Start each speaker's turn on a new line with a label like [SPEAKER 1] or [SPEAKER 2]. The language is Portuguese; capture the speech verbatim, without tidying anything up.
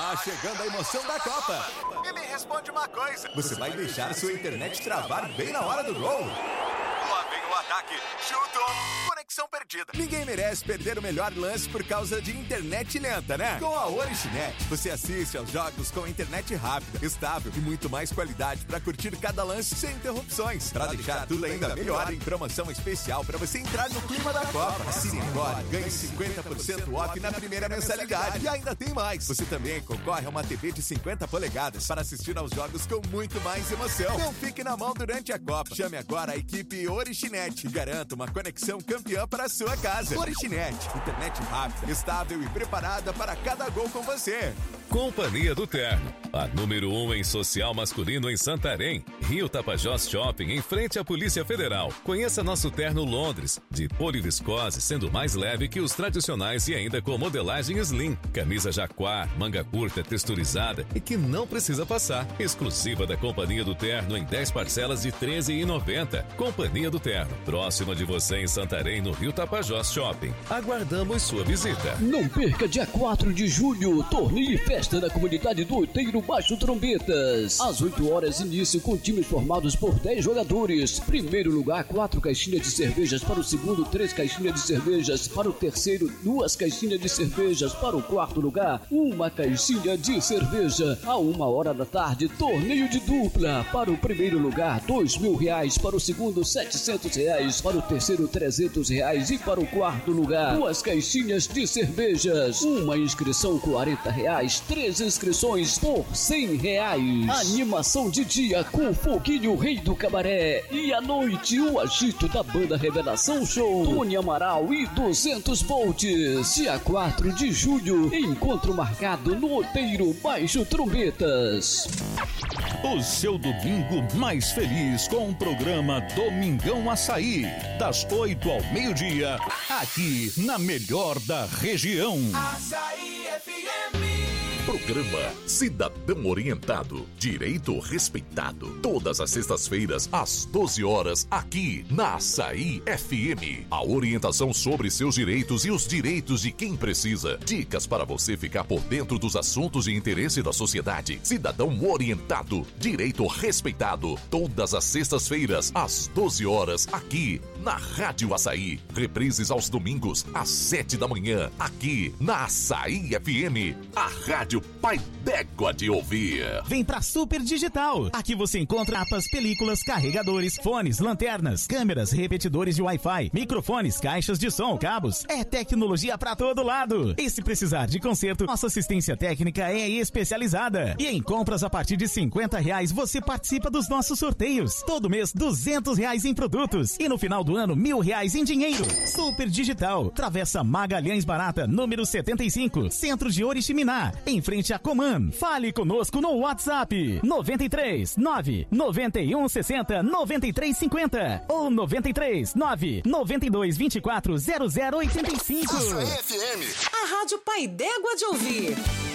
[SPEAKER 1] Tá chegando a emoção da Copa.
[SPEAKER 2] E me responde uma coisa.
[SPEAKER 1] Você vai deixar sua internet travar bem na hora do gol?
[SPEAKER 2] Lá vem o ataque. Chutou. Conexão perdida.
[SPEAKER 1] Ninguém merece perder o melhor lance por causa de internet lenta, né? Com a Orixinet, você assiste aos jogos com internet rápida, estável e muito mais qualidade para curtir cada lance sem interrupções. Para deixar tudo ainda melhor, em promoção especial para você entrar no clima da Copa. Assine agora, ganhe cinquenta por cento off na primeira mensalidade. E ainda tem mais. Você também concorre a uma T V de cinquenta polegadas para assistir aos jogos com muito mais emoção. Não fique na mão durante a Copa. Chame agora a equipe Orixinet e garanta uma conexão campeã para a sua casa. Orixinet, internet rápida, estável e preparada para cada gol com você.
[SPEAKER 3] Companhia do Terno, a número um em social masculino em Santarém, Rio Tapajós Shopping, em frente à Polícia Federal. Conheça nosso terno Londres, de poliviscose, sendo mais leve que os tradicionais e ainda com modelagem slim. Camisa jaquar, manga curta, texturizada e que não precisa passar. Exclusiva da Companhia do Terno em dez parcelas de treze reais e noventa centavos. Companhia do Terno, próxima de você em Santarém, no Rio Tapajós Shopping. Aguardamos sua visita.
[SPEAKER 4] Não perca dia quatro de julho, torneio e festa da comunidade do Outeiro Baixo Trombetas. Às oito horas, início com times formados por dez jogadores. Primeiro lugar, quatro caixinhas de cervejas. Para o segundo, três caixinhas de cervejas. Para o terceiro, duas caixinhas de cervejas. Para o quarto lugar, uma caixinha de cerveja. A uma hora da tarde, torneio de dupla. Para o primeiro lugar, dois mil reais. Para o segundo, setecentos reais. Para o terceiro, trezentos reais. E para o quarto lugar, duas caixinhas de cervejas. Uma inscrição, quarenta reais. Três inscrições por cem reais. Animação de dia com o Foguinho Rei do Cabaré. E à noite, o agito da banda Revelação Show. Tony Amaral e duzentos volts. Dia quatro de julho, encontro marcado no Outeiro Baixo Trombetas.
[SPEAKER 5] O seu domingo mais feliz com o programa Domingão Açaí. Das oito ao meio-dia, aqui na melhor da região.
[SPEAKER 6] Açaí F M.
[SPEAKER 7] Programa Cidadão Orientado, Direito Respeitado. Todas as sextas-feiras, às doze horas, aqui na Açaí F M. A orientação sobre seus direitos e os direitos de quem precisa. Dicas para você ficar por dentro dos assuntos de interesse da sociedade. Cidadão Orientado, Direito Respeitado. Todas as sextas-feiras, às doze horas, aqui na Rádio Açaí. Reprises aos domingos, às sete da manhã, aqui na Açaí F M. A Rádio Pai d'Égua de ouvir.
[SPEAKER 8] Vem pra Super Digital. Aqui você encontra mapas, películas, carregadores, fones, lanternas, câmeras, repetidores de Wi-Fi, microfones, caixas de som, cabos. É tecnologia pra todo lado. E se precisar de conserto, nossa assistência técnica é especializada. E em compras a partir de cinquenta reais você participa dos nossos sorteios. Todo mês duzentos reais em produtos. E no final do ano mil reais em dinheiro. Super Digital. Travessa Magalhães Barata, número setenta e cinco, Centro de Oriximiná, em frente a Coman. Fale conosco no WhatsApp noventa e três, nove, noventa e um, sessenta, noventa e três, cinquenta ou noventa e três, nove, noventa e dois, vinte e quatro, zero zero oitenta e cinco.
[SPEAKER 6] Açaí F M. A Rádio Pai d'Égua de ouvir.